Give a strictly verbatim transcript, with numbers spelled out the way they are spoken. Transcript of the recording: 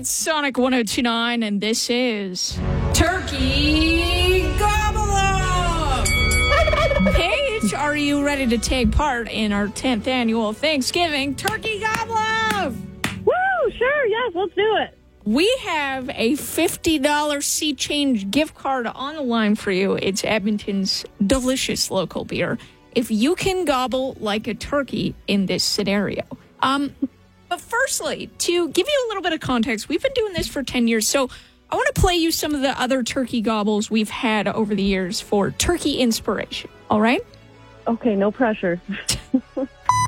It's Sonic one oh two point nine, and this is Turkey Gobble Up! Paige, are you ready to take part in our tenth annual Thanksgiving Turkey Gobble Up? Woo! Sure, yes, let's do it. We have a fifty dollars Sea Change gift card on the line for you. It's Edmonton's delicious local beer. If you can gobble like a turkey in this scenario. Um... But firstly, to give you a little bit of context, we've been doing this for ten years, so I want to play you some of the other turkey gobbles we've had over the years for turkey inspiration, all right? Okay, no pressure.